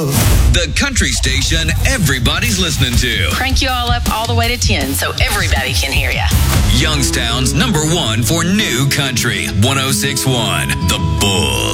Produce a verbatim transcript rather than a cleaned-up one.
The country station everybody's listening to. Crank you all up all the way to ten so everybody can hear you. Youngstown's number one for new country. one oh six point one, The Bull.